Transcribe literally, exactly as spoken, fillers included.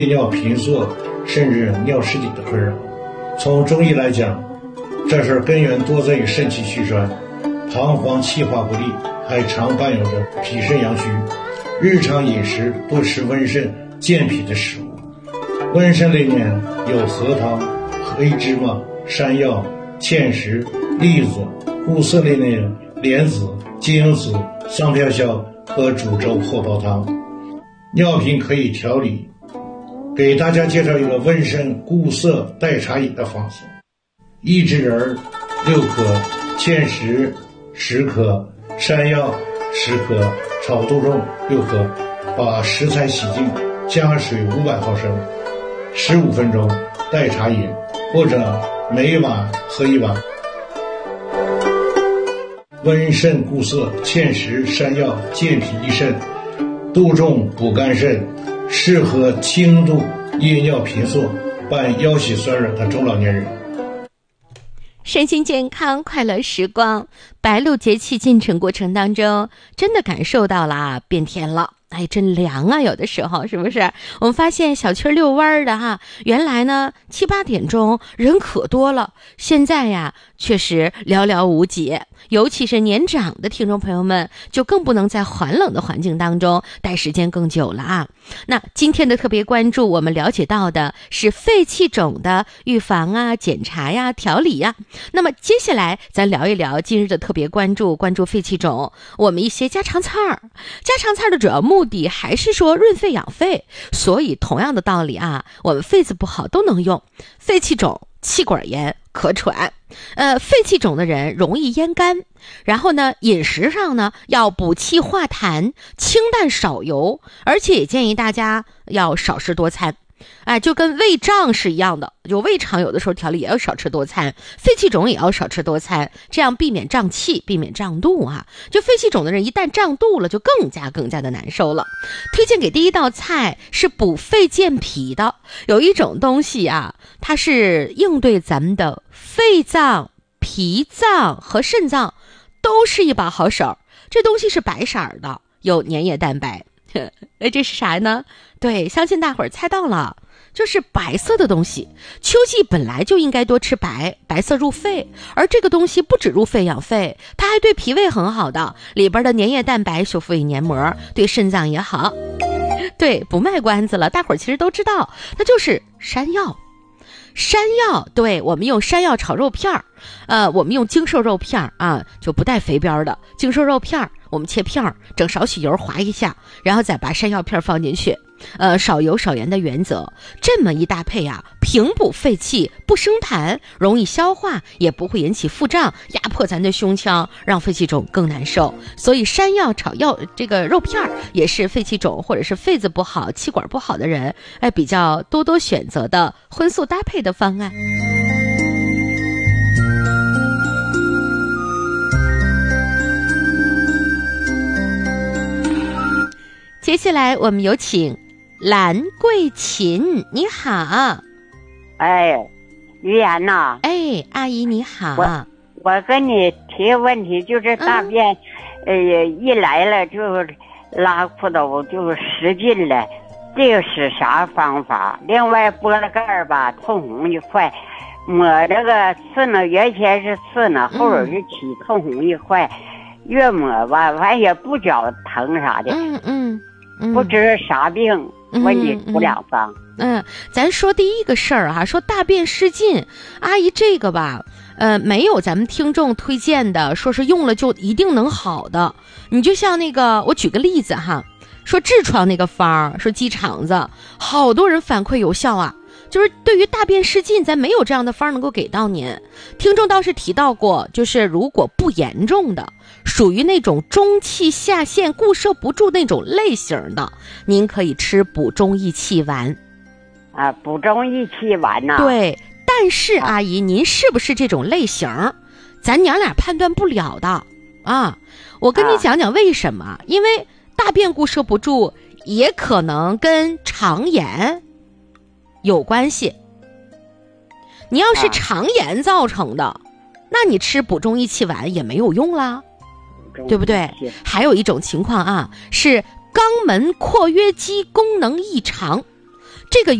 尿频缩甚至尿失体的困扰。从中医来讲，这是根源多在于肾气虚衰，膀胱气化不利，还常伴有着脾肾阳虚。日常饮食多吃温肾健脾的食物，温肾类面有核桃、黑芝麻、山药、芡实、栗子；固色类面莲子、荆子、桑飘消和煮粥或煲汤。尿频可以调理，给大家介绍一个温肾固涩代茶饮的方子：益智仁六克，芡实十克，山药十克，炒杜仲六克，把食材洗净，加水五百毫升，十五分钟代茶饮，或者每晚喝一碗。温肾固涩，芡实、山药健脾益肾，杜仲补肝肾，适合轻度夜尿频缩伴腰膝酸软的中老年人。 身心健康快乐时光，白露节气进程过程当中，真的感受到了啊，变天了。哎，真凉啊！有的时候是不是？我们发现小区遛弯的哈，原来呢七八点钟人可多了，现在呀确实寥寥无几。尤其是年长的听众朋友们，就更不能在寒冷的环境当中待时间更久了啊。那今天的特别关注，我们了解到的是肺气肿的预防啊、检查呀、调理呀。那么接下来咱聊一聊今日的特别关注，关注肺气肿，我们一些家常菜儿。家常菜的主要目的还是说润肺养肺，所以同样的道理啊，我们肺子不好都能用。肺气肿、气管炎、咳喘，呃，肺气肿的人容易咽干，然后呢，饮食上呢要补气化痰，清淡少油，而且也建议大家要少食多餐。哎，就跟胃胀是一样的，有胃肠有的时候调理也要少吃多餐，肺气肿也要少吃多餐，这样避免胀气，避免胀肚啊。就肺气肿的人一旦胀肚了，就更加更加的难受了。推荐给第一道菜是补肺健脾的，有一种东西啊，它是应对咱们的肺脏、脾脏和肾脏都是一把好手。这东西是白色的，有粘液蛋白。哎，这是啥呢？对，相信大伙儿猜到了，就是白色的东西。秋季本来就应该多吃白，白色入肺，而这个东西不止入肺养肺，它还对脾胃很好的，里边的粘液蛋白修复胃黏膜，对肾脏也好。对，不卖关子了，大伙儿其实都知道，那就是山药。山药，对，我们用山药炒肉片儿，呃，我们用精瘦肉片儿啊，就不带肥边的精瘦肉片儿，我们切片儿，整少许油划一下，然后再把山药片放进去，呃，少油少盐的原则，这么一搭配啊，平补肺气，不生痰，容易消化，也不会引起腹胀，压迫咱的胸腔，让肺气肿更难受。所以山药炒药这个肉片儿也是肺气肿或者是肺子不好、气管不好的人，哎，比较多多选择的荤素搭配的方案。接下来我们有请兰桂琴，你好。 哎，于岩呐， 哎，阿姨你好。 我我跟你提个问题，就是大便，嗯、呃，一来了就拉裤兜就使劲了，这个是啥方法？另外拨了盖儿吧，通红一块，抹这个刺呢，原先是刺呢，后边是起通红一块，嗯、越抹吧，完也不觉疼啥的。 嗯嗯。 不知啥病，问你出两方。 嗯，嗯咱说第一个事儿哈，说大便失禁，阿姨这个吧，呃，没有咱们听众推荐的，说是用了就一定能好的。你就像那个，我举个例子哈，说痔疮那个方，说鸡肠子，好多人反馈有效啊。就是对于大便失禁，咱没有这样的方能够给到您。听众倒是提到过，就是如果不严重的，属于那种中气下陷、固摄不住那种类型的，您可以吃补中益气丸。 啊，补中益气丸呐、啊。 对，但是阿姨，您是不是这种类型？咱娘俩判断不了的啊。我跟你讲讲为什么？啊、因为大便固摄不住，也可能跟肠炎有关系。你要是肠炎造成的，啊、那你吃补中益气丸也没有用啦，对不对？还有一种情况啊，是肛门括约肌功能异常， 这个